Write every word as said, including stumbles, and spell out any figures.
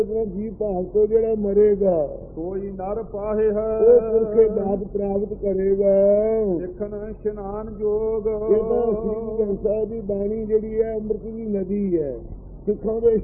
ਜੀਵ ਭਾਵ ਤੋਂ ਜਿਹੜਾ ਮਰੇਗਾ ਕੋਈ ਨਰ ਪਾਹੇ ਹੈ ਉਹ ਪੁਰਖੇ ਦਾਤ ਪ੍ਰਾਪਤ ਕਰੇਗਾ। ਦੇਖਣ ਇਸ਼ਨਾਨ ਜੋਗ ਇਹ ਤਾਂ ਸ੍ਰੀ ਗੁਰੂ ਗ੍ਰੰਥ ਸਾਹਿਬ ਦੀ ਬਾਣੀ ਜਿਹੜੀ ਹੈ ਅੰਮ੍ਰਿਤ ਦੀ ਨਦੀ ਹੈ। ਸਿੱਖਾਂ ਦੇ